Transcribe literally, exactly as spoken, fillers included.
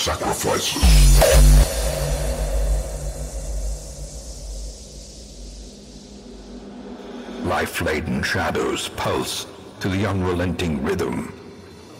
sacrifices. Life-laden shadows pulse to the unrelenting rhythm